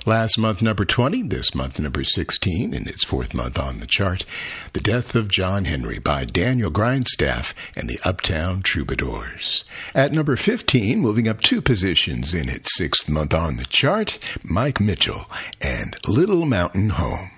Last month, number 20. This month, number 16, in its fourth month on the chart. The Death of John Henry by Daniel Grindstaff and the Uptown Troubadours. At number 15, moving up 2 positions in its sixth month on the chart, Mike Mitchell and Little Mountain Home.